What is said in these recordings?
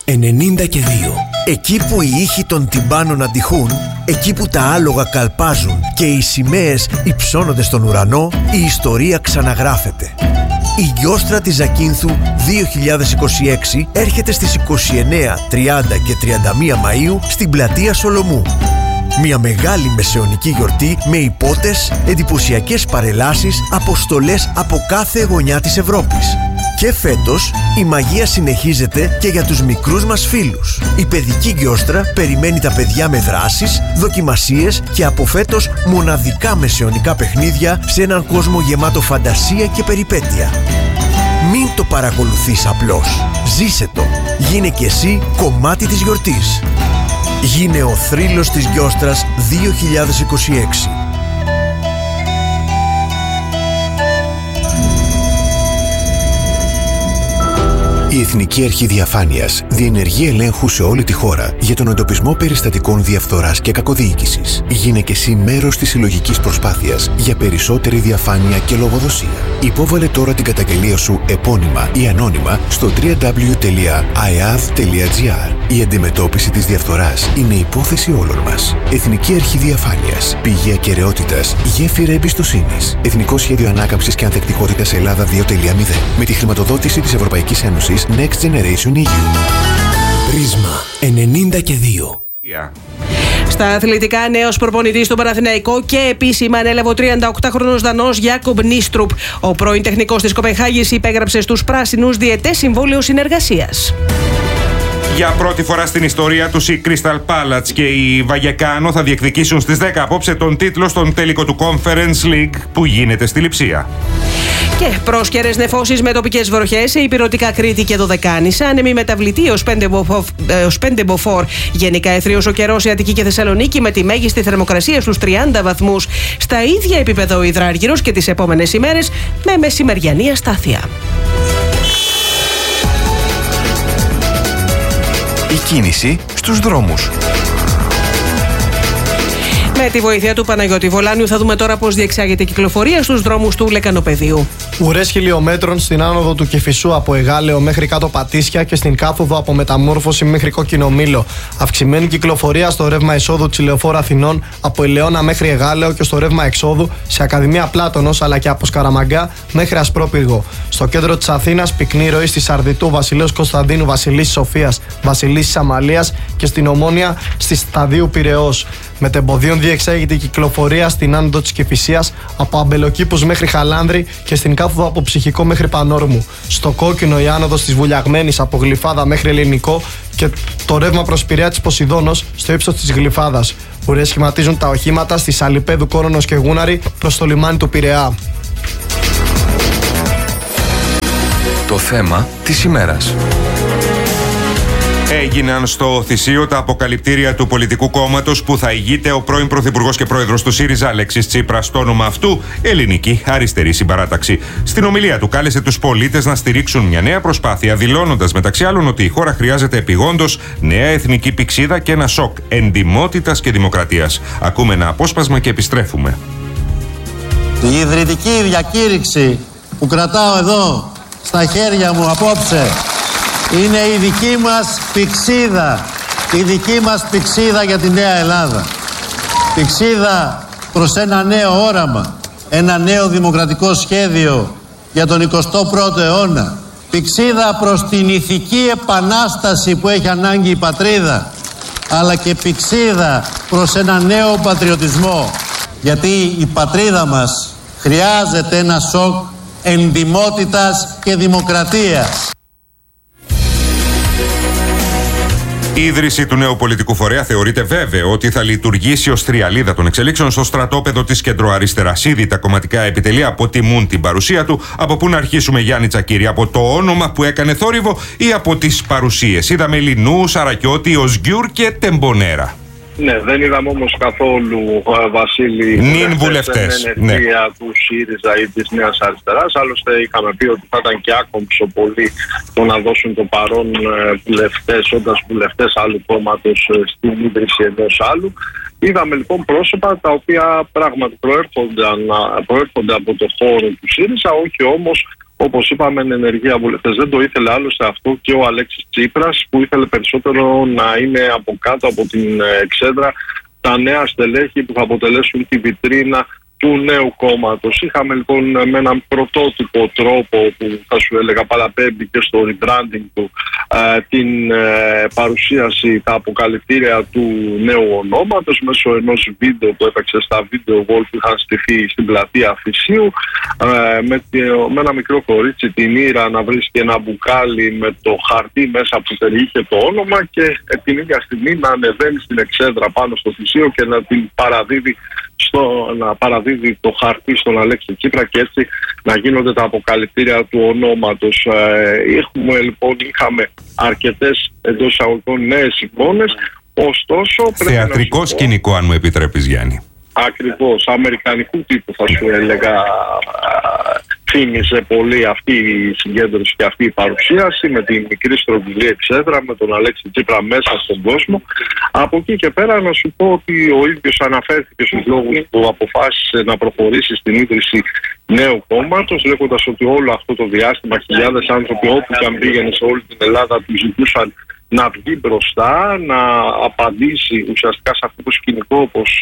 92. Εκεί που οι ήχοι των τυμπάνων αντιχούν, εκεί που τα άλογα καλπάζουν και οι σημαίες υψώνονται στον ουρανό, η ιστορία ξαναγράφεται. Η Γιόστρα της Ζακίνθου 2026 έρχεται στις 29, 30 και 31 Μαΐου στην πλατεία Σολομού. Μια μεγάλη μεσαιωνική γιορτή με υπότες, εντυπωσιακές παρελάσεις, αποστολές από κάθε γωνιά της Ευρώπης. Και φέτος η μαγεία συνεχίζεται και για τους μικρούς μας φίλους. Η παιδική Γιόστρα περιμένει τα παιδιά με δράσεις, δοκιμασίες και από φέτος μοναδικά μεσαιωνικά παιχνίδια σε έναν κόσμο γεμάτο φαντασία και περιπέτεια. Μην το παρακολουθείς απλώς. Ζήσε το. Γίνε κι εσύ κομμάτι της γιορτής. Γίνε ο θρύλος της Γιόστρας 2026. Η Εθνική Αρχή Διαφάνειας διενεργεί ελέγχου σε όλη τη χώρα για τον εντοπισμό περιστατικών διαφθοράς και κακοδιοίκησης. Γίνε και εσύ μέρος της συλλογικής προσπάθειας για περισσότερη διαφάνεια και λογοδοσία. Υπόβαλε τώρα την καταγγελία σου επώνυμα ή ανώνυμα στο www.iav.gr. Η αντιμετώπιση της διαφθοράς είναι υπόθεση όλων μας. Εθνική Αρχή Διαφάνειας. Πηγή ακεραιότητας, γέφυρα εμπιστοσύνης. Εθνικό Σχέδιο Ανάκαμψης και Ανθεκτικότητας Ελλάδα 2.0. Με τη χρηματοδότηση της Ευρωπαϊκής Ένωσης Next Generation EU. Πρίσμα 92. Στα αθλητικά, νέος προπονητής στον Παναθηναϊκό και επίσημα ανέλαβε ο 38χρονος Δανός Γιάκομπ Νίστρουπ. Ο πρώην τεχνικός της Κοπενχάγης υπέγραψε στους πράσινους διετές συμβόλαιο συνεργασίας. Για πρώτη φορά στην ιστορία τους οι Crystal Palace και οι Βαγεκάνο θα διεκδικήσουν στις 10 απόψε τον τίτλο στον τελικό του Conference League που γίνεται στη Λειψία. Και πρόσκαιρες νεφώσεις με τοπικές βροχές σε υπηρετικά Κρήτη και Δωδεκάνησα, άνεμη μεταβλητή ως 5 μποφόρ. Γενικά αιθρίος ο καιρός σε Αττική και Θεσσαλονίκη με τη μέγιστη θερμοκρασία στους 30 βαθμούς. Στα ίδια επίπεδο ο υδράργυρος και τις επόμενες ημέρες με μεσημεριανή αστάθεια. Η κίνηση στους δρόμους. Με τη βοήθεια του Παναγιώτη Βολάνιου θα δούμε τώρα πώς διεξάγεται η κυκλοφορία στους δρόμους του Λεκανοπεδίου. Ουρές χιλιόμετρων στην άνοδο του Κηφισού από Εγάλεο μέχρι κάτω Πατήσια και στην κάθοδο από Μεταμόρφωση μέχρι Κόκκινο Μήλο. Αυξημένη κυκλοφορία στο ρεύμα εισόδου της Λεωφόρου Αθηνών από Ελαιώνα μέχρι Εγάλεο και στο ρεύμα εξόδου σε Ακαδημία Πλάτωνος αλλά και από Σκαραμαγκά μέχρι Ασπρόπυργο. Στο κέντρο της Αθήνας πυκνή ροή στη Σαρδιτού, Βασιλέως Κωνσταντίνου, Βασιλίσσης Σοφίας, Βασιλίσσης Αμαλίας και στην Ομόνια στη Σταδίου Πειραιώς. Μετεμποδίων διεξάγεται η κυκλοφορία στην άνοδο της Κηφισίας από Αμπελοκήπους μέχρι Χαλάνδρη και στην κάθοδο από Ψυχικό μέχρι Πανόρμου. Στο Κόκκινο η άνοδος της Βουλιαγμένης από Γλυφάδα μέχρι Ελληνικό και το ρεύμα προς Πειραιά της Ποσειδώνος στο ύψος της Γλυφάδας. Ουρές σχηματίζουν τα οχήματα στη Σαλιπέδου, Κόρονος και Γούναρη προς το λιμάνι του Πειραιά. Το θέμα της ημέρας. Έγιναν στο Θησίο τα αποκαλυπτήρια του πολιτικού κόμματος που θα ηγείται ο πρώην Πρωθυπουργός και Πρόεδρος του ΣΥΡΙΖΑ Αλέξης Τσίπρας. Στο όνομα αυτού, Ελληνική Αριστερή Συμπαράταξη. Στην ομιλία του κάλεσε τους πολίτες να στηρίξουν μια νέα προσπάθεια, δηλώνοντας μεταξύ άλλων ότι η χώρα χρειάζεται επιγόντως νέα εθνική πυξίδα και ένα σοκ εντιμότητας και δημοκρατίας. Ακούμε ένα απόσπασμα και επιστρέφουμε. Η ιδρυτική διακήρυξη που κρατάω εδώ στα χέρια μου απόψε είναι η δική μας πυξίδα, η δική μας πυξίδα για τη νέα Ελλάδα. Πυξίδα προς ένα νέο όραμα, ένα νέο δημοκρατικό σχέδιο για τον 21ο αιώνα. Πυξίδα προς την ηθική επανάσταση που έχει ανάγκη η πατρίδα, αλλά και πυξίδα προς ένα νέο πατριωτισμό. Γιατί η πατρίδα μας χρειάζεται ένα σοκ εντιμότητας και δημοκρατίας. Η ίδρυση του νέου πολιτικού φορέα θεωρείται βέβαιο ότι θα λειτουργήσει ως τριαλίδα των εξελίξεων στο στρατόπεδο της κεντροαριστεράς. Ήδη τα κομματικά επιτελεία αποτιμούν την παρουσία του. Από πού να αρχίσουμε, Γιάννη Τσακύρη, από το όνομα που έκανε θόρυβο ή από τις παρουσίες? Είδαμε Λινού, Σαρακιώτη, Οσγιούρ και Τεμπονέρα. Ναι, δεν είδαμε όμως καθόλου, Βασίλη, βουλευτές του ΣΥΡΙΖΑ ή της Νέας Αριστεράς. Άλλωστε είχαμε πει ότι θα ήταν και άκομψο πολύ το να δώσουν το παρόν βουλευτές, όντας βουλευτές άλλου κόμματος στην ίδρυση ενός άλλου. Είδαμε λοιπόν πρόσωπα τα οποία πράγματι προέρχονται από το χώρο του ΣΥΡΙΖΑ, όχι όμως όπως είπαμε, ενεργεία βουλευτές. Δεν το ήθελε άλλωστε αυτό και ο Αλέξης Τσίπρας, που ήθελε περισσότερο να είναι από κάτω από την εξέδρα τα νέα στελέχη που θα αποτελέσουν τη βιτρίνα του νέου κόμματος. Είχαμε λοιπόν με έναν πρωτότυπο τρόπο που θα σου έλεγα παραπέμπει και στο rebranding του την παρουσίαση, τα αποκαλυπτήρια του νέου ονόματος μέσω ενός βίντεο που έπαιξε στα βίντεο wall που είχαν στηθεί στην πλατεία Φυσίου, με ένα μικρό κορίτσι, την Ήρα, να βρίσκει ένα μπουκάλι με το χαρτί μέσα που περιείχε το όνομα και την ίδια στιγμή να ανεβαίνει στην εξέδρα πάνω στο Φυσίο και να την παραδίδει το χαρτί στον Αλέξη Τσίπρα και έτσι να γίνονται τα αποκαλυπτήρια του ονόματος. Είχαμε αρκετές εντός εισαγωγικών νέες εικόνες, ωστόσο... Θεατρικό σκηνικό, αν μου επιτρέπεις, Γιάννη. Ακριβώς, αμερικανικού τύπου θα σου έλεγα. Θύμιζε πολύ αυτή η συγκέντρωση και αυτή η παρουσίαση με τη μικρή στρογγυλή εξέδρα, με τον Αλέξη Τσίπρα μέσα στον κόσμο. Από εκεί και πέρα να σου πω ότι ο ίδιος αναφέρθηκε στους λόγους που αποφάσισε να προχωρήσει στην ίδρυση νέου κόμματος, λέγοντας ότι όλο αυτό το διάστημα χιλιάδες άνθρωποι όπου και αν πήγαινε σε όλη την Ελλάδα του ζητούσαν να βγει μπροστά, να απαντήσει ουσιαστικά σε αυτό το σκηνικό, όπως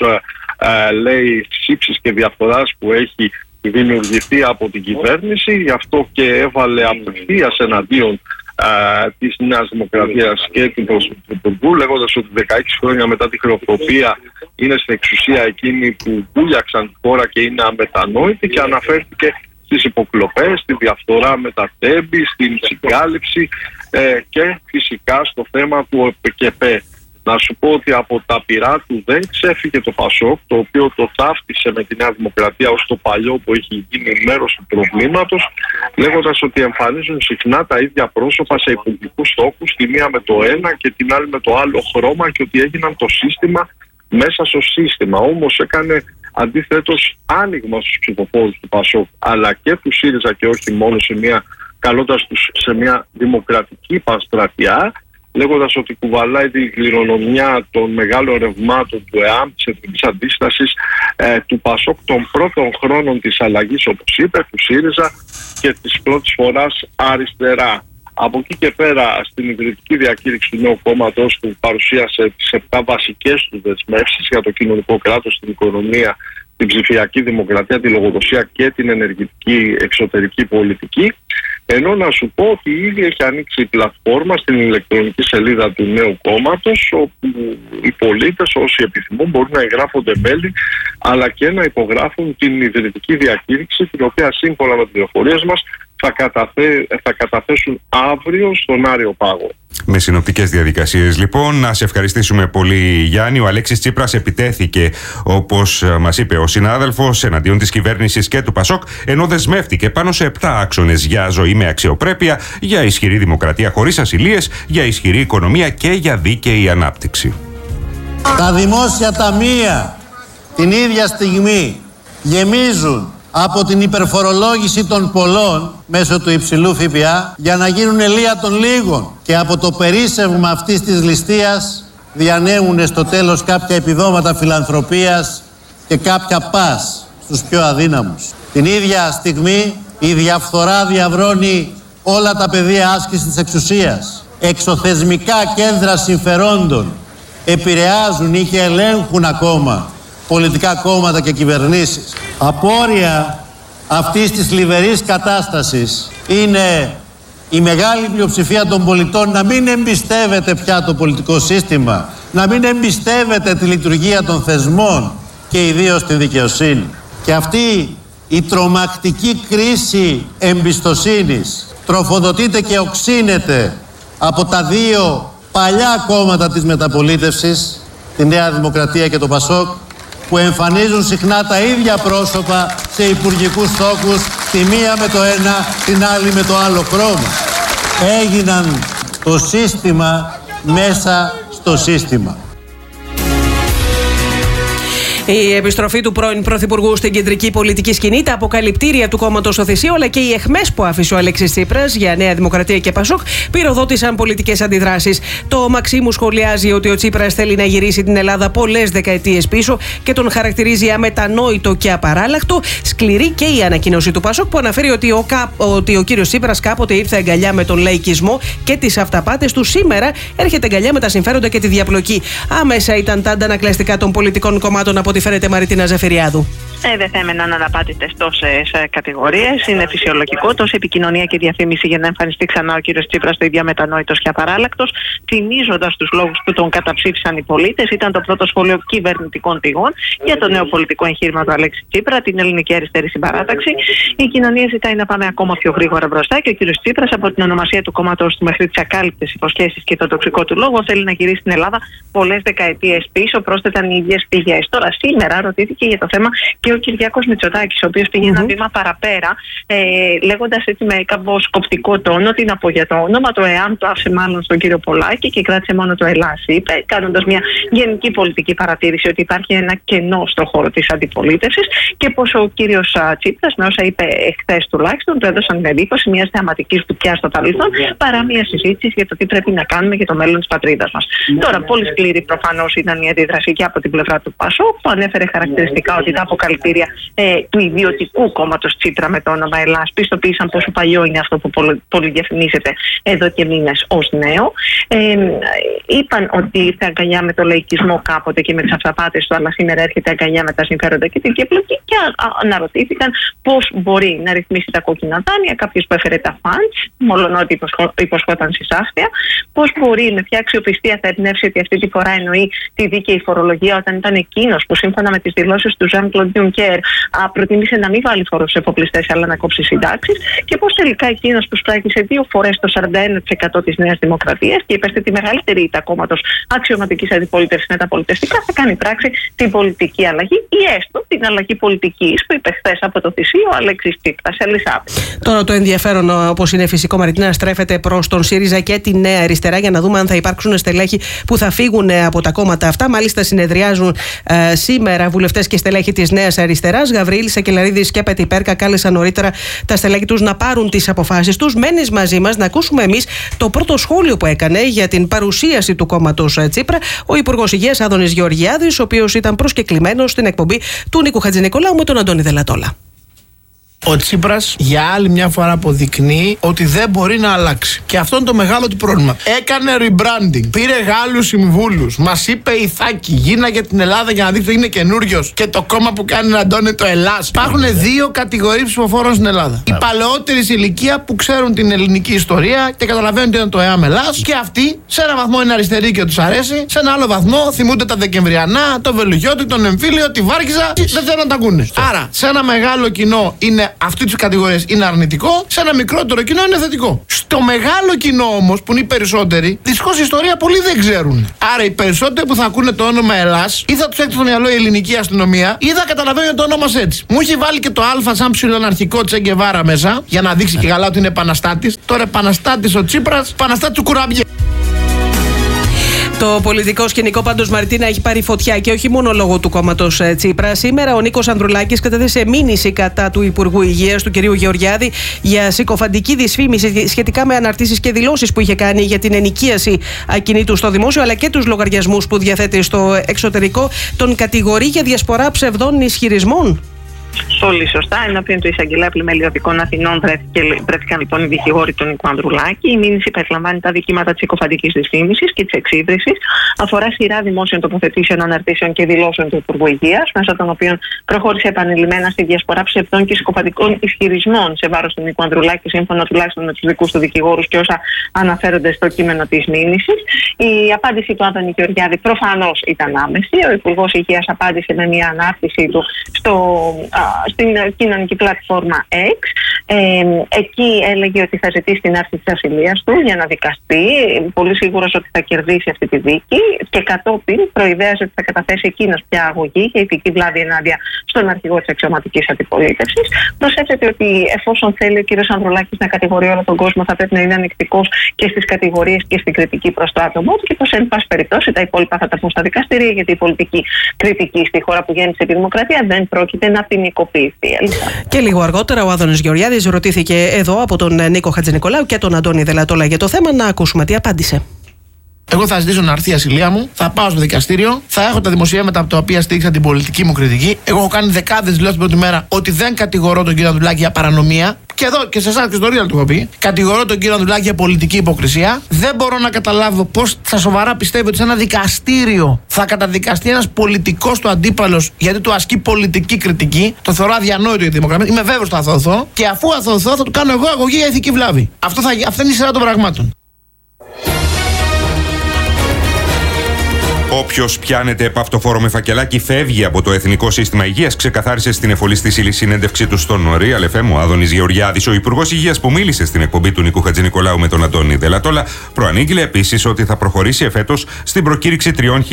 λέει, της ύψης και διαφθοράς που έχει δημιουργηθεί από την κυβέρνηση. Γι' αυτό και έβαλε απευθείας εναντίον της Νέας Δημοκρατίας και του Πρωθυπουργού, λέγοντας ότι 16 χρόνια μετά τη χρεοκοπία είναι στην εξουσία εκείνοι που βούλιαξαν τη χώρα και είναι αμετανόητοι, και αναφέρθηκε στις υποκλοπές, στη διαφθορά με τα τέμπη, στην συγκάλυψη και φυσικά στο θέμα του ΕΚΠ. Να σου πω ότι από τα πυρά του δεν ξέφυγε το Πασόκ, το οποίο το ταύτισε με τη Νέα Δημοκρατία ως το παλιό που έχει γίνει μέρος του προβλήματος, λέγοντας ότι εμφανίζουν συχνά τα ίδια πρόσωπα σε υπουργικούς στόχους, τη μία με το ένα και την άλλη με το άλλο χρώμα, και ότι έγιναν το σύστημα μέσα στο σύστημα. Όμως έκανε αντιθέτως άνοιγμα στους ψηφοφόρους του Πασόκ αλλά και του ΣΥΡΙΖΑ, και όχι μόνο καλώντας τους σε μια δημοκρατική πανστρατιά, λέγοντας ότι κουβαλάει την κληρονομιά των μεγάλων ρευμάτων του ΕΑΜ, της Εθνικής Αντίστασης, του Πασόκ των πρώτων χρόνων της αλλαγής, όπως είπε, του ΣΥΡΙΖΑ και της πρώτης φοράς αριστερά. Από εκεί και πέρα, στην ιδρυτική διακήρυξη του νέου κόμματος που παρουσίασε τις 7 βασικές του δεσμεύσεις για το κοινωνικό κράτος, την οικονομία, την ψηφιακή δημοκρατία, τη λογοδοσία και την ενεργητική εξωτερική πολιτική. Ενώ να σου πω ότι ήδη έχει ανοίξει η πλατφόρμα στην ηλεκτρονική σελίδα του νέου κόμματος, όπου οι πολίτες όσοι επιθυμούν μπορούν να εγγράφονται μέλη αλλά και να υπογράφουν την ιδρυτική διακήρυξη, την οποία σύμφωνα με τις πληροφορίες μας θα καταθέσουν αύριο στον Άριο Πάγο. Με συνοπτικές διαδικασίες λοιπόν. Να σε ευχαριστήσουμε πολύ, Γιάννη. Ο Αλέξης Τσίπρας επιτέθηκε, όπως μας είπε ο συνάδελφος, εναντίον της κυβέρνησης και του Πασόκ, ενώ δεσμεύτηκε πάνω σε 7 άξονες για ζωή με αξιοπρέπεια, για ισχυρή δημοκρατία χωρίς ασυλίες, για ισχυρή οικονομία και για δίκαιη ανάπτυξη. Τα δημόσια ταμεία την ίδια στιγμή γεμίζουν από την υπερφορολόγηση των πολλών μέσω του υψηλού ΦΠΑ για να γίνουν ελεία των λίγων, και από το περίσσευμα αυτής της ληστείας διανέμουν στο τέλος κάποια επιδόματα φιλανθρωπίας και κάποια πας στους πιο αδύναμους. Την ίδια στιγμή η διαφθορά διαβρώνει όλα τα πεδία άσκησης της εξουσίας. Εξωθεσμικά κέντρα συμφερόντων επηρεάζουν ή και ελέγχουν ακόμα πολιτικά κόμματα και κυβερνήσεις. Απόρρια αυτής της θλιβερής κατάστασης είναι η μεγάλη πλειοψηφία των πολιτών να μην εμπιστεύεται πια το πολιτικό σύστημα, να μην εμπιστεύεται τη λειτουργία των θεσμών και ιδίως τη δικαιοσύνη. Και αυτή η τρομακτική κρίση εμπιστοσύνης τροφοδοτείται και οξύνεται από τα 2 παλιά κόμματα της μεταπολίτευσης, τη Νέα Δημοκρατία και το Πασόκ, που εμφανίζουν συχνά τα ίδια πρόσωπα σε υπουργικούς στόχους, τη μία με το ένα, την άλλη με το άλλο χρώμα. Έγιναν το σύστημα μέσα στο σύστημα. Η επιστροφή του πρώην Πρωθυπουργού στην κεντρική πολιτική σκηνή, τα αποκαλυπτήρια του κόμματος Οθυσίου αλλά και οι αιχμές που άφησε ο Αλέξης Τσίπρας για Νέα Δημοκρατία και Πασόκ πυροδότησαν πολιτικές αντιδράσεις. Το Μαξίμου σχολιάζει ότι ο Τσίπρας θέλει να γυρίσει την Ελλάδα πολλές δεκαετίες πίσω και τον χαρακτηρίζει αμετανόητο και απαράλλαχτο. Σκληρή και η ανακοίνωση του Πασόκ που αναφέρει ότι ο κύριος Τσίπρας κάποτε ήρθε αγκαλιά με τον λαϊκισμό και τις αυταπάτες του. Σήμερα έρχεται αγκαλιά με τα συμφέροντα και τη διαπλοκή. Άμεσα ήταν τα αντανακλαστικά των πολιτικών κομμάτων, από ό,τι φαίνεται, Μαριτίνα Ζαφυριάδου. Δεν θα έμεναν αναπάτητες τόσες κατηγορίες. Είναι φυσιολογικό τόση επικοινωνία και διαφήμιση για να εμφανιστεί ξανά ο κύριος Τσίπρας το ίδιο αμετανόητος και απαράλλακτος, θυμίζοντας τους λόγους που τον καταψήφισαν οι πολίτες. Ήταν το πρώτο σχόλιο κυβερνητικών πηγών για το νέο πολιτικό εγχείρημα του Αλέξη Τσίπρα, την Ελληνική Αριστερή Συμπαράταξη. Η κοινωνία ζητάει να πάμε ακόμα πιο γρήγορα μπροστά και ο κύριος Τσίπρας, από την ονομασία του κόμματος του μέχρι τις ακάλυπτες υποσχέσεις και το τοξικό του λόγο, θέλει να γυρίσει στην Ελλάδα πολλές δεκαετίες πίσω. Πρόσθεταν οι ίδιες πηγές. Τώρα, σήμερα ρωτήθηκε για το θέμα και ο Κυριάκος Μητσοτάκης, ο οποίος πήγε ένα βήμα παραπέρα, λέγοντας έτσι με κάπως σκοπτικό τόνο ότι είναι από για το όνομα. Το ΕΑΜ το άφησε μάλλον στον κύριο Πολάκη και κράτησε μόνο το Ελλάς, είπε, κάνοντας μια γενική πολιτική παρατήρηση ότι υπάρχει ένα κενό στον χώρο της αντιπολίτευσης και πως ο κύριος Τσίπρας, με όσα είπε εχθές τουλάχιστον, του έδωσαν την εντύπωση μιας θεαματικής βουτιάς στο παρελθόν παρά μια συζήτηση για το τι πρέπει να κάνουμε για το μέλλον της πατρίδας μας. Τώρα, πολύ σκληρή προφανώς ήταν η αντίδραση και από την πλευρά του Πασόκ, που ανέφερε χαρακτηριστικά ότι τα αποκαλυπτήρια του ιδιωτικού κόμματος Τσίπρα με το όνομα Ελλάς πιστοποίησαν πόσο παλιό είναι αυτό που πολυδιαφημίζεται εδώ και μήνες ως νέο. Είπαν ότι ήρθε αγκαλιά με το λαϊκισμό κάποτε και με τις αυταπάτες του, αλλά σήμερα έρχεται αγκαλιά με τα συμφέροντα και την διαπλοκή και αναρωτήθηκαν πώς μπορεί να ρυθμίσει τα κόκκινα δάνεια, κάποιος που έφερε τα φαντς, μόλον ότι υποσχόταν συσάφεια, πώς μπορεί, με ποια αξιοπιστία θα εμπνεύσει ότι αυτή τη φορά εννοεί τη δίκαιη φορολογία, όταν ήταν εκείνος που σύμφωνα με τις δηλώσεις του Jean-Claude Juncker προτίμησε να μην βάλει φόρους σε εφοπλιστές αλλά να κόψει συντάξεις, και πώς τελικά εκείνος που σπράγγισε 2 φορές το 41% της Νέας Δημοκρατίας και υπέστη τη μεγαλύτερη ήττα κόμματος αξιωματικής αντιπολίτευσης μεταπολιτευτικά θα κάνει πράξη την πολιτική αλλαγή ή έστω την αλλαγή πολιτικής που είπε χθες από το θυσίο ο Αλέξης Τσίπρας. Τώρα το ενδιαφέρον, όπως είναι φυσικό, Μαριτίνα, στρέφεται προς τον ΣΥΡΙΖΑ και τη Νέα Αριστερά για να δούμε αν θα υπάρξουν στελέχη που θα φύγουν από τα κόμματα αυτά. Μάλιστα, συνεδριάζουν σήμερα βουλευτές και στελέχη της Νέας Αριστεράς. Γαβρίλης, Σακελαρίδης και Πέτη Πέρκα κάλεσαν νωρίτερα τα στελέχη τους να πάρουν τις αποφάσεις τους. Μένεις μαζί μας να ακούσουμε εμείς το πρώτο σχόλιο που έκανε για την παρουσίαση του κόμματος Τσίπρα ο Υπουργός Υγείας Άδωνης Γεωργιάδης, ο οποίος ήταν προσκεκλημένος στην εκπομπή του Νίκου Χατζηνικολάου με τον Αντώνη Δελατόλα. Ο Τσίπρας για άλλη μια φορά αποδεικνύει ότι δεν μπορεί να αλλάξει. Και αυτό είναι το μεγάλο του πρόβλημα. Έκανε rebranding. Πήρε Γάλλους συμβούλους. Μας είπε Ιθάκη, γίναγε την Ελλάδα για να δείξει ότι είναι καινούριος. Και το κόμμα που κάνει να Αντώνη το Ελλάς. Υπάρχουν δύο κατηγορίες ψηφοφόρων στην Ελλάδα. Οι παλαιότεροι σε ηλικία που ξέρουν την ελληνική ιστορία και καταλαβαίνουν τι είναι το ΕΑΜ Ελλάς. Και αυτοί σε ένα βαθμό είναι αριστεροί και τους αρέσει. Σε ένα άλλο βαθμό θυμούνται τα Δεκεμβριανά, το Βελουγιώτη, τον Εμφύλιο, τη Βάρκιζα. Δεν θέλουν να τα ακούνε. Άρα σε ένα μεγάλο κοινό είναι αυτή τη κατηγορία είναι αρνητικό, σε ένα μικρότερο κοινό είναι θετικό. Στο μεγάλο κοινό όμως, που είναι οι περισσότεροι, δυστυχώς η ιστορία πολλοί δεν ξέρουν. Άρα οι περισσότεροι που θα ακούνε το όνομα Ελλάς, ή θα τους έχει στο μυαλό η ελληνική αστυνομία, ή θα καταλαβαίνουν το όνομα έτσι. Μου έχει βάλει και το Α σαν ψιλοαναρχικό Τσε Γκεβάρα μέσα, για να δείξει και καλά ότι είναι επαναστάτης. Τώρα επαναστάτης ο Τσίπρας, επαναστάτης του Κουραμπιέ. Το πολιτικό σκηνικό, πάντως, Μαρτίνα, έχει πάρει φωτιά και όχι μόνο λόγω του κόμματος Τσίπρα. Σήμερα ο Νίκος Ανδρουλάκης κατέθεσε μήνυση κατά του Υπουργού Υγείας, του κυρίου Γεωργιάδη, για συκοφαντική δυσφήμιση σχετικά με αναρτήσεις και δηλώσεις που είχε κάνει για την ενοικίαση ακινήτου στο δημόσιο, αλλά και τους λογαριασμούς που διαθέτει στο εξωτερικό. Τον κατηγορεί για διασπορά ψευδών ισχυρισμών. Πολύ σωστά. Ενώπιον του εισαγγελέα πλημελιωτικών Αθηνών βρέθηκαν λοιπόν οι δικηγόροι του Νίκου Ανδρουλάκη. Η μήνυση περιλαμβάνει τα δικήματα της συκοφαντικής δυσφήμισης και της εξύβρισης. Αφορά σειρά δημόσιων τοποθετήσεων, αναρτήσεων και δηλώσεων του Υπουργού Υγείας, μέσα των οποίων προχώρησε επανειλημμένα στη διασπορά ψευδών και συκοφαντικών ισχυρισμών σε βάρος του Νίκου Ανδρουλάκη, σύμφωνα τουλάχιστον με τους δικούς του δικηγόρους και όσα αναφέρονται στο κείμενο της μήνυσης. Η απάντηση του Άδωνη Γεωργιάδη προφανώς ήταν άμεση. Ο Υπουργός Υγείας απάντησε με μια ανάρτησή του στο στην κοινωνική πλατφόρμα X. Εκεί έλεγε ότι θα ζητήσει την άρση της ασυλίας του για να δικαστεί. Πολύ σίγουρος ότι θα κερδίσει αυτή τη δίκη. Και κατόπιν προειδέαζε ότι θα καταθέσει εκείνος πια αγωγή για ηθική βλάβη ενάντια στον αρχηγό της αξιωματικής αντιπολίτευσης. Προσέξτε ότι εφόσον θέλει ο κύριος Ανδρουλάκης να κατηγορεί όλο τον κόσμο, θα πρέπει να είναι ανεκτικός και στις κατηγορίες και στην κριτική προς το άτομο του. Και πως εν πάση περιπτώσει τα υπόλοιπα θα τα πούν στα δικαστήρια, γιατί η πολιτική κριτική στη χώρα που γέννησε τη δημοκρατία δεν πρόκειται να ποινικοποιηθεί. Και λίγο αργότερα ο Άδωνης Γεωργιάδης ρωτήθηκε εδώ από τον Νίκο Χατζηνικολάου και τον Αντώνη Δελατόλα για το θέμα. Να ακούσουμε τι απάντησε. Εγώ θα ζητήσω να έρθει η ασυλία μου, θα πάω στο δικαστήριο, θα έχω τα δημοσιεύματα από τα οποία στήριξα την πολιτική μου κριτική. Εγώ έχω κάνει δεκάδες δηλώσεις την πρώτη μέρα ότι δεν κατηγορώ τον κύριο Ανδρουλάκη για παρανομία. Και εδώ και σε εσάς και στο Real του έχω πει. Κατηγορώ τον κύριο Ανδρουλάκη για πολιτική υποκρισία. Δεν μπορώ να καταλάβω πώς στα σοβαρά πιστεύει ότι σε ένα δικαστήριο θα καταδικαστεί ένας πολιτικός του αντίπαλος γιατί του ασκεί πολιτική κριτική. Το θεωρώ αδιανόητο για τη δημοκρατία. Είμαι βέβαιος ότι θα αθωωθώ. Και αφού αθωωθώ θα του κάνω εγώ αγωγή για ηθική βλάβη. Αυτή είναι η σειρά των πραγμάτων. Όποιος πιάνεται επαυτοφόρο με φακελάκι φεύγει από το Εθνικό Σύστημα Υγείας, ξεκαθάρισε στην εφολιστήσιλη συνέντευξή του στον Real FM ο Άδωνης Γεωργιάδης. Ο Υπουργός Υγείας που μίλησε στην εκπομπή του Νίκου Χατζηνικολάου με τον Αντώνη Δελατόλα προανήγγειλε επίσης ότι θα προχωρήσει εφέτος στην προκήρυξη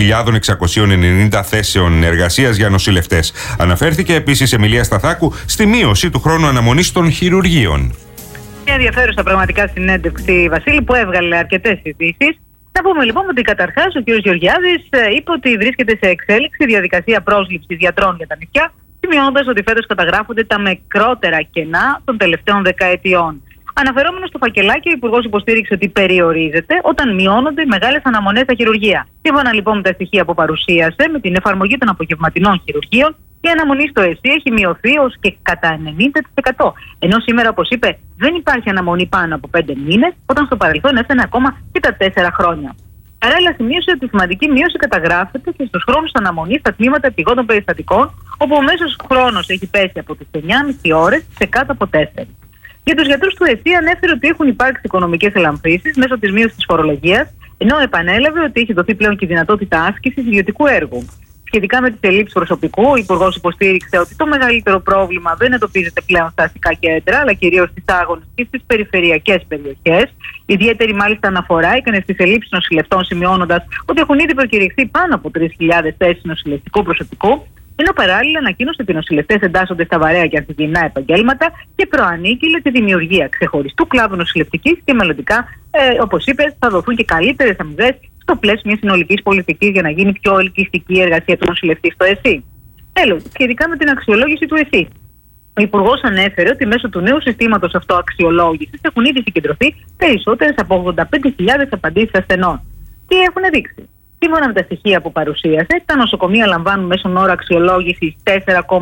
3.690 θέσεων εργασίας για νοσηλευτές. Αναφέρθηκε επίσης σε Εμιλία Σταθάκου στη μείωση του χρόνου αναμονής των χειρουργείων. Μια ενδιαφέρουσα πραγματικά συνέντευξη, Βασίλη, που έβγαλε αρκετές ειδήσεις. Να πούμε λοιπόν ότι καταρχάς ο κ. Γεωργιάδης είπε ότι βρίσκεται σε εξέλιξη διαδικασία πρόσληψης γιατρών για τα νησιά, σημειώνοντας ότι φέτος καταγράφονται τα μικρότερα κενά των τελευταίων δεκαετιών. Αναφερόμενος στο φακελάκι, ο Υπουργός υποστήριξε ότι περιορίζεται όταν μειώνονται οι μεγάλες αναμονές στα χειρουργεία. Σύμφωνα λοιπόν με τα στοιχεία που παρουσίασε, με την εφαρμογή των απογευματινών χειρουργείων, η αναμονή στο ΕΣΥ έχει μειωθεί ως και κατά 90%. Ενώ σήμερα, όπως είπε, δεν υπάρχει αναμονή πάνω από 5 μήνες, όταν στο παρελθόν έφτανε ακόμα και τα 4 χρόνια. Παράλληλα, σημείωσε ότι η σημαντική μείωση καταγράφεται και στους χρόνους αναμονής στα τμήματα επιγόντων περιστατικών, όπου ο μέσος χρόνος έχει πέσει από τις 9,5 ώρες σε κάτω από 4. Για τους γιατρούς του ΕΣΥ ανέφερε ότι έχουν υπάρξει οικονομικές ελαφρύνσεις μέσω της μείωσης της φορολογίας, ενώ επανέλαβε ότι έχει δοθεί πλέον και η δυνατότητα άσκησης ιδιωτικού έργου. Σχετικά με τις ελλείψεις προσωπικού, ο Υπουργός υποστήριξε ότι το μεγαλύτερο πρόβλημα δεν εντοπίζεται πλέον στα αστικά κέντρα, αλλά κυρίως στις άγονες και στις περιφερειακές περιοχές. Ιδιαίτερη μάλιστα αναφορά έκανε στις ελλείψεις νοσηλευτών, σημειώνοντας ότι έχουν ήδη προκηρυχθεί πάνω από 3.000 θέσεις νοσηλευτικού προσωπικού, ενώ παράλληλα ανακοίνωσε ότι οι νοσηλευτές εντάσσονται στα βαρέα και ανθυγιεινά επαγγέλματα και προανήγγειλε τη δημιουργία ξεχωριστού κλάδου νοσηλευτικής και μελλοντικά, όπως είπε, θα δοθούν και καλύτερες αμοιβές στο πλαίσιο μιας συνολικής πολιτικής για να γίνει πιο ελκυστική η εργασία του νοσηλευτή στο ΕΣΥ. Τέλος, σχετικά με την αξιολόγηση του ΕΣΥ. Ο Υπουργός ανέφερε ότι μέσω του νέου συστήματος αυτοαξιολόγησης έχουν ήδη συγκεντρωθεί περισσότερες από 85.000 απαντήσεις ασθενών. Τι έχουν δείξει? Σύμφωνα με τα στοιχεία που παρουσίασε, τα νοσοκομεία λαμβάνουν μέσον όρο αξιολόγησης 4,3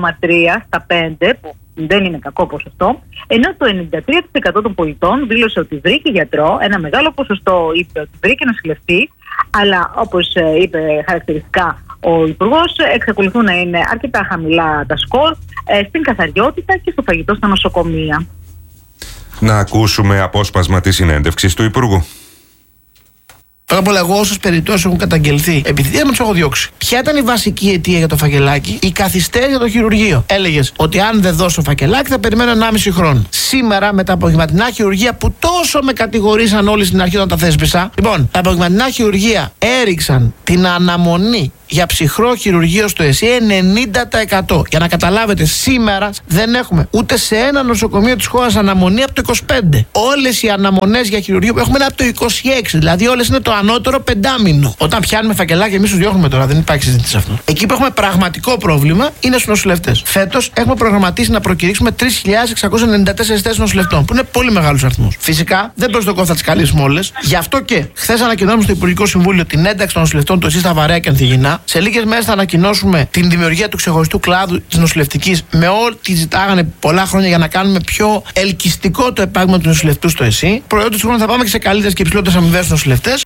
στα 5, που δεν είναι κακό ποσοστό, ενώ το 93% των πολιτών δήλωσε ότι βρήκε γιατρό, ένα μεγάλο ποσοστό είπε ότι βρήκε νοσηλευτή, αλλά όπως είπε χαρακτηριστικά ο Υπουργός, εξακολουθούν να είναι αρκετά χαμηλά τα σκορ στην καθαριότητα και στο φαγητό στα νοσοκομεία. Να ακούσουμε απόσπασμα της συνέντευξης του Υπουργού. Πρώτα απ' όλα, εγώ όσες περιπτώσεις έχουν καταγγελθεί, επειδή δεν τους έχω διώξει. Ποια ήταν η βασική αιτία για το φακελάκι? Η καθυστέρηση για το χειρουργείο. Έλεγες ότι αν δεν δώσω φακελάκι θα περιμένω 1,5 χρόνο. Σήμερα με τα απογευματινά χειρουργεία που τόσο με κατηγορήσαν όλοι στην αρχή όταν τα θέσπισα. Λοιπόν, τα απογευματινά χειρουργεία έριξαν την αναμονή για ψυχρό χειρουργείο στο ΕΣΥ 90%. Για να καταλάβετε, σήμερα δεν έχουμε ούτε σε ένα νοσοκομείο της χώρας αναμονή από το 25. Όλες οι αναμονές για χειρουργείο που έχουμε είναι από το 26. Δηλαδή όλες είναι το ανώτερο πεντάμινο. Όταν πιάνουμε φακελάκια, εμείς τους διώχνουμε τώρα, δεν υπάρχει συζήτηση αυτό. Εκεί που έχουμε πραγματικό πρόβλημα είναι στους νοσηλευτές. Φέτος έχουμε προγραμματίσει να προκηρύξουμε 3.694 θέσεις νοσηλευτών, που είναι πολύ μεγάλους αριθμούς. Φυσικά δεν προσδοκώ θα τις καλύψουμε όλες. Γι' αυτό και χθες ανακοινώσαμε στο Υπουργικό Συμβούλιο την ένταξη των νοσηλευτών του ΕΣΥ στα βαρέα και ανθυγιεινά. Σε λίγες μέρες θα ανακοινώσουμε την δημιουργία του ξεχωριστού κλάδου της νοσηλευτικής με ό,τι ζητάγανε πολλά χρόνια για να κάνουμε πιο ελκυστικό το επάγγελμα του νοσηλευτού στο ΕΣΥ. Προϊόντος του χρόνου θα πάμε και σε καλύτερες και υψηλότερες αμοιβές στους νοσηλευτές.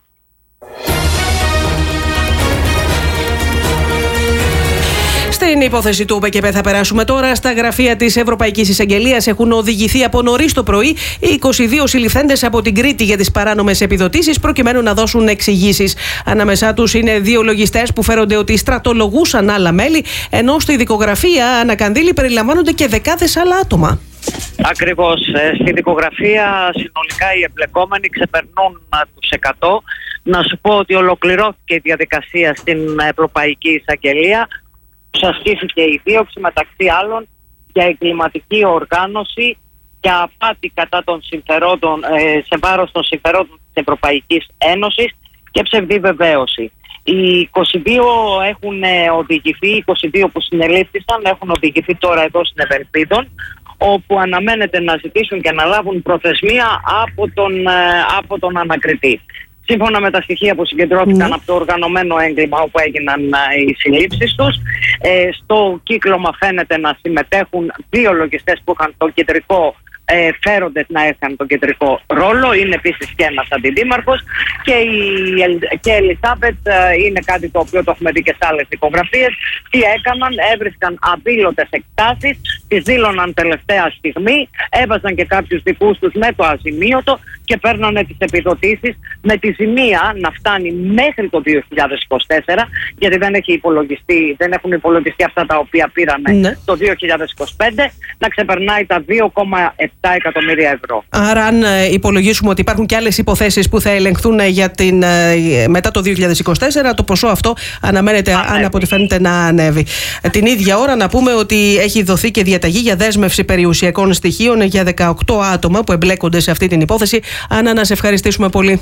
Στην υπόθεση του ΟΠΕΚΕΠ θα περάσουμε τώρα. Στα γραφεία της Ευρωπαϊκής Εισαγγελίας έχουν οδηγηθεί από νωρίς το πρωί οι 22 συλληφθέντες από την Κρήτη για τις παράνομες επιδοτήσεις, προκειμένου να δώσουν εξηγήσεις. Ανάμεσά τους είναι 2 λογιστές που φέρονται ότι στρατολογούσαν άλλα μέλη, ενώ στη δικογραφία ανακανδύλει περιλαμβάνονται και δεκάδες άλλα άτομα. Ακριβώς. Στη δικογραφία συνολικά οι εμπλεκόμενοι ξεπερνούν τους 100. Να σου πω ότι ολοκληρώθηκε η διαδικασία στην Ευρωπαϊκή Εισαγγελία. Ασκήθηκε η δίωξη μεταξύ άλλων για εγκληματική οργάνωση, για απάτη κατά των συμφερόντων, σε βάρος των συμφερόντων της Ευρωπαϊκής Ένωσης και ψευδή βεβαίωση. Οι 22 έχουν οδηγηθεί, οι 22 που συνελήφθησαν έχουν οδηγηθεί τώρα εδώ στην Ευελπίδων, όπου αναμένεται να ζητήσουν και να λάβουν προθεσμία από τον ανακριτή. Σύμφωνα με τα στοιχεία που συγκεντρώθηκαν από το οργανωμένο έγκλημα όπου έγιναν οι συλλήψεις τους, στο κύκλωμα φαίνεται να συμμετέχουν 2 λογιστές που είχαν το κεντρικό, φέρονται να είχαν τον κεντρικό ρόλο. Είναι επίσης και ένας αντιδήμαρχος και η Ελισάβετ είναι κάτι το οποίο το έχουμε δει και σε άλλες δικογραφίες. Τι έκαναν? Έβρισκαν αδήλωτες εκτάσεις, τις δήλωναν τελευταία στιγμή, έβαζαν και κάποιους δικούς τους με το αζημίωτο και παίρνανε τις επιδοτήσεις με τη ζημία να φτάνει μέχρι το 2024, γιατί δεν έχουν υπολογιστεί αυτά τα οποία πήρανε το 2025, να ξεπερνάει τα 2,7 εκατομμύρια ευρώ. Άρα, αν υπολογίσουμε ότι υπάρχουν και άλλες υποθέσεις που θα ελεγχθούν μετά το 2024, το ποσό αυτό αναμένεται, αν από ό,τι φαίνεται, να ανέβει. Την ίδια ώρα, να πούμε ότι έχει δοθεί και διαταγή για δέσμευση περιουσιακών στοιχείων για 18 άτομα που εμπλέκονται σε αυτή την υπόθεση. Άννα, να σε ευχαριστήσουμε πολύ.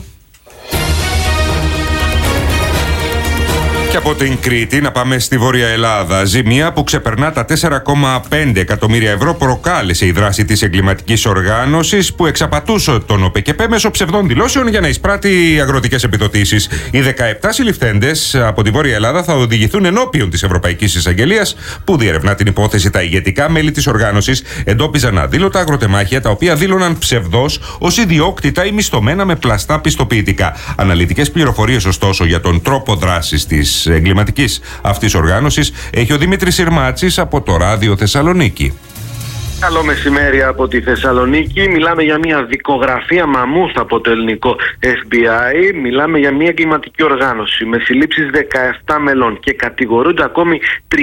Και από την Κρήτη να πάμε στη Βόρεια Ελλάδα. Ζημία που ξεπερνά τα 4,5 εκατομμύρια ευρώ προκάλεσε η δράση της εγκληματικής οργάνωσης που εξαπατούσε τον ΟΠΕΚΕΠ μέσω ψευδών δηλώσεων για να εισπράττει αγροτικές επιδοτήσεις. Οι 17 συλληφθέντες από τη Βόρεια Ελλάδα θα οδηγηθούν ενώπιον της Ευρωπαϊκής Εισαγγελίας που διερευνά την υπόθεση. Τα ηγετικά μέλη της οργάνωσης εντόπιζαν αδήλωτα αγροτεμάχια τα οποία δήλωναν ψευδώς ως ιδιόκτητα ή μισθωμένα με πλαστά πιστοποιητικά. Αναλυτικές πληροφορίες, ωστόσο, για τον τρόπο δράσης της εγκληματικής αυτής οργάνωσης έχει ο Δημήτρης Συρμάτσης από το Ράδιο Θεσσαλονίκη. Καλό μεσημέρι από τη Θεσσαλονίκη. Μιλάμε για μια δικογραφία μαμούθ από το ελληνικό FBI. Μιλάμε για μια εγκληματική οργάνωση με συλλήψεις 17 μελών και κατηγορούνται ακόμη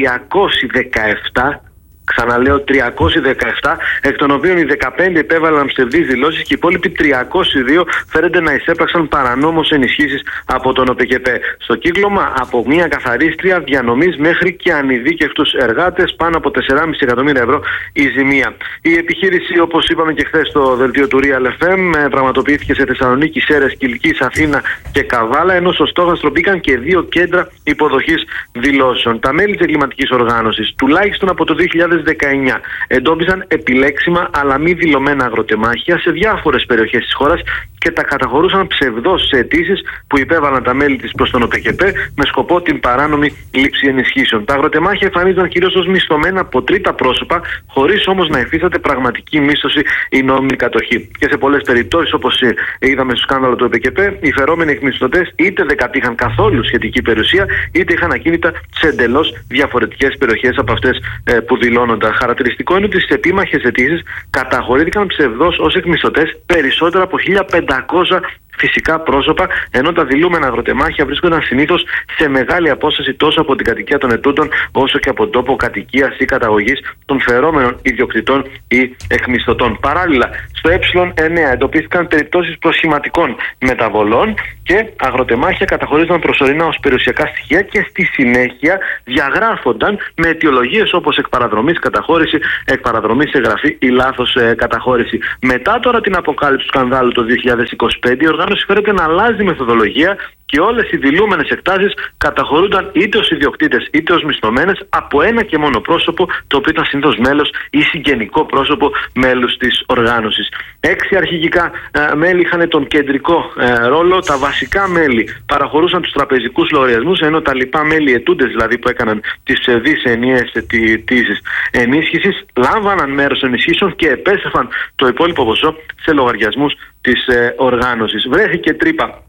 317. Ξαναλέω 317, εκ των οποίων οι 15 υπέβαλαν ψευδείς δηλώσεις και οι υπόλοιποι 302 φέρονται να εισέπραξαν παρανόμως ενισχύσεις από τον ΟΠΕΚΕΠ. Στο κύκλωμα από μια καθαρίστρια διανομής μέχρι και ανειδίκευτους εργάτες, πάνω από 4,5 εκατομμύρια ευρώ η ζημία. Η επιχείρηση, όπως είπαμε και χθες στο δελτίο του Real FM, πραγματοποιήθηκε σε Θεσσαλονίκη, Σέρρες, Κιλκής, Αθήνα και Καβάλα, ενώ στο στόχαστρο μπήκαν και 2 κέντρα υποδοχής δηλώσεων. Τα μέλη της εγκληματικής οργάνωσης, τουλάχιστον από το 2019, εντόπισαν επιλέξιμα αλλά μη δηλωμένα αγροτεμάχια σε διάφορες περιοχές της χώρας και τα καταχωρούσαν ψευδώς σε αιτήσεις που υπέβαλαν τα μέλη της προς τον ΟΠΕΚΕΠ με σκοπό την παράνομη λήψη ενισχύσεων. Τα αγροτεμάχια εμφανίζονταν κυρίως ως μισθωμένα από τρίτα πρόσωπα, χωρίς όμως να υφίσταται πραγματική μίσθωση ή νόμιμη κατοχή. Και σε πολλές περιπτώσεις, όπως είδαμε στο σκάνδαλο του ΟΠΕΚΕΠ, οι φερόμενοι εκμισθωτές είτε δεν κατήχαν καθόλου σχετική περιουσία, είτε είχαν ακίνητα σε εντελώς διαφορετικές περιοχές από αυτές που δηλώνονταν. Χαρακτηριστικό είναι ότι στις επίμαχες αιτήσεις καταχωρήθηκαν ψευδώς ως εκμισθωτές περισσότερα από 1.500 φυσικά πρόσωπα, ενώ τα δηλούμενα αγροτεμάχια βρίσκονταν συνήθως σε μεγάλη απόσταση τόσο από την κατοικία των ετούντων όσο και από τον τόπο κατοικίας ή καταγωγής των φερόμενων ιδιοκτητών ή εκμισθωτών. Παράλληλα, στο Ε9 εντοπίστηκαν περιπτώσεις προσχηματικών μεταβολών και αγροτεμάχια καταχωρίζονταν προσωρινά ως περιουσιακά στοιχεία και στη συνέχεια διαγράφονταν με αιτιολογίες όπως εκ παραδρομής καταχώρηση, εκ παραδρομής εγγραφή ή λάθος καταχώρηση. Μετά τώρα την αποκάλυψη του σκανδάλου το 2025, η οργάνωση φέρεται να αλλάζει μεθοδολογία και όλες οι δηλούμενες εκτάσεις καταχωρούνταν είτε ως ιδιοκτήτες είτε ως μισθωμένες από ένα και μόνο πρόσωπο, το οποίο ήταν συνήθως μέλος ή συγγενικό πρόσωπο μέλους της οργάνωσης. 6 αρχηγικά μέλη είχαν τον κεντρικό ρόλο. Τα βασικά μέλη παραχωρούσαν τους τραπεζικούς λογαριασμούς, ενώ τα λοιπά μέλη, ετούντες δηλαδή που έκαναν τις ψευδείς ενιαίες αιτήσεις ενίσχυσης, λάμβαναν μέρος ενισχύσεων και επέστρεφαν το υπόλοιπο ποσό σε λογαριασμούς της οργάνωσης. Βρέθηκε τρύπα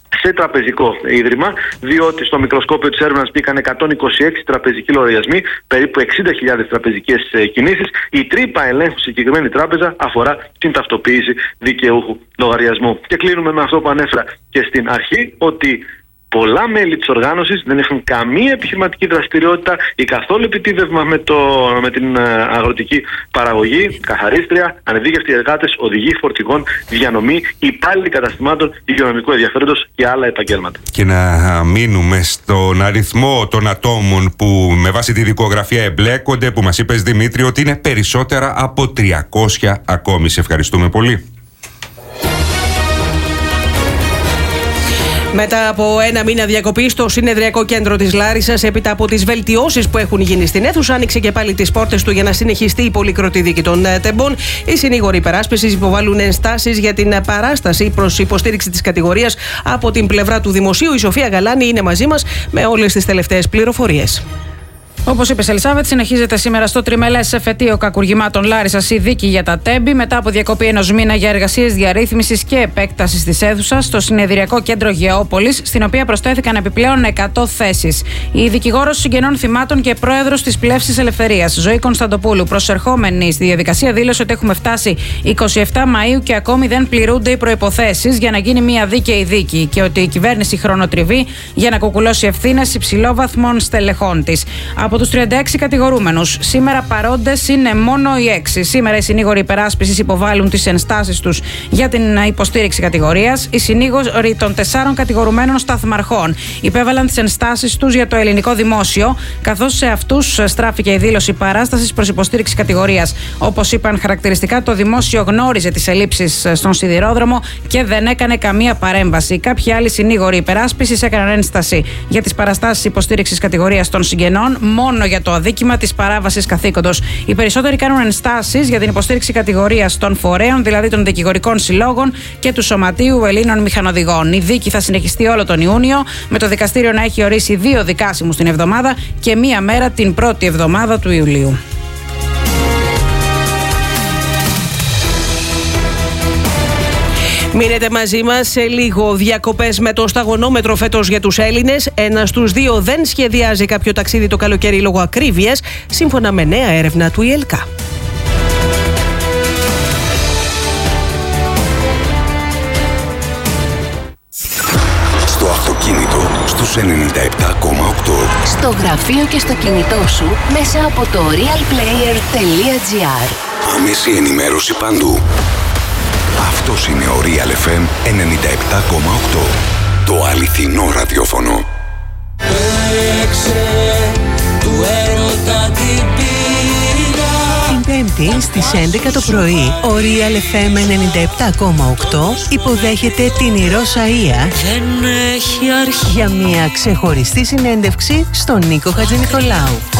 σε τραπεζικό ίδρυμα, διότι στο μικροσκόπιο της έρευνας μπήκαν 126 τραπεζικοί λογαριασμοί, περίπου 60.000 τραπεζικές κινήσεις. Η τρύπα ελέγχου στη συγκεκριμένη τράπεζα αφορά την ταυτοποίηση δικαιούχου λογαριασμού. Και κλείνουμε με αυτό που ανέφερα και στην αρχή, ότι πολλά μέλη της οργάνωσης δεν έχουν καμία επιχειρηματική δραστηριότητα ή καθόλου επιτίδευμα με την αγροτική παραγωγή, καθαρίστρια, ανεδίκευτοι εργάτες, οδηγοί φορτηγών, διανομή, υπάλληλοι καταστημάτων υγειονομικού ενδιαφέροντος και άλλα επαγγέλματα. Και να μείνουμε στον αριθμό των ατόμων που με βάση τη δικογραφία εμπλέκονται, που μας είπες, Δημήτρη, ότι είναι περισσότερα από 300 ακόμη. Σε ευχαριστούμε πολύ. Μετά από ένα μήνα διακοπή στο συνεδριακό κέντρο της Λάρισσας, έπειτα από τις βελτιώσεις που έχουν γίνει στην αίθουσα, άνοιξε και πάλι τις πόρτες του για να συνεχιστεί η πολύκροτη δίκη των τεμπών. Οι συνήγοροι υπεράσπισης υποβάλλουν ενστάσεις για την παράσταση προς υποστήριξη της κατηγορίας από την πλευρά του Δημοσίου. Η Σοφία Γαλάνη είναι μαζί μας με όλες τις τελευταίες πληροφορίες. Όπως είπε, Ελισάβετ, συνεχίζεται σήμερα στο τριμελές εφετείο κακουργημάτων Λάρισσας η δίκη για τα τέμπη, μετά από διακοπή ενός μήνα για εργασίες διαρρύθμισης και επέκτασης της αίθουσας στο συνεδριακό κέντρο Γεώπολης, στην οποία προσθέθηκαν επιπλέον 100 θέσεις. Η δικηγόρος συγγενών θυμάτων και πρόεδρος της Πλεύσης Ελευθερίας, Ζωή Κωνσταντοπούλου, προσερχόμενη στη διαδικασία, δήλωσε ότι έχουμε φτάσει 27 Μαΐου και ακόμη δεν πληρούνται οι προϋποθέσεις για να γίνει μια δίκαιη δίκη και ότι η κυβέρνηση χρονοτριβεί για να κουκουλώσει ευθύνες υψηλόβαθμων στελεχών της. Από τους 36 κατηγορούμενους, σήμερα παρόντες είναι μόνο οι 6. Σήμερα οι συνήγοροι υπεράσπισης υποβάλλουν τις ενστάσεις τους για την υποστήριξη κατηγορίας. Οι συνήγοροι των 4 κατηγορουμένων σταθμαρχών υπέβαλαν τις ενστάσεις τους για το ελληνικό δημόσιο, καθώς σε αυτούς στράφηκε η δήλωση παράστασης προς υποστήριξη κατηγορίας. Όπως είπαν χαρακτηριστικά, το δημόσιο γνώριζε τις ελλείψεις στον σιδηρόδρομο και δεν έκανε καμία παρέμβαση. Κάποιοι άλλοι συνήγοροι υπεράσπισης έκαναν ένσταση για τις παραστάσεις υποστήριξης κατηγορίας των συγγενών, μόνο για το αδίκημα της παράβασης καθήκοντος. Οι περισσότεροι κάνουν ενστάσεις για την υποστήριξη κατηγορίας των φορέων, δηλαδή των δικηγορικών συλλόγων και του Σωματείου Ελλήνων Μηχανοδηγών. Η δίκη θα συνεχιστεί όλο τον Ιούνιο, με το δικαστήριο να έχει ορίσει 2 δικάσιμους την εβδομάδα και 1 μέρα την πρώτη εβδομάδα του Ιουλίου. Μείνετε μαζί μας σε λίγο. Διακοπές με το σταγονόμετρο φέτος για τους Έλληνες. 1 στους 2 δεν σχεδιάζει κάποιο ταξίδι το καλοκαίρι λόγω ακρίβειας, σύμφωνα με νέα έρευνα του ΙΕΛΚΑ. Στο αυτοκίνητο στους 97,8. Στο γραφείο και στο κινητό σου μέσα από το realplayer.gr. Άμεση ενημέρωση παντού. Αυτός είναι ο Real FM 97,8. Το αληθινό ραδιόφωνο. Την Πέμπτη στις 11 το πρωί, ο Real FM 97,8 υποδέχεται την Ρώσα Ία για μια ξεχωριστή συνέντευξη στον Νίκο Χατζηνικολάου.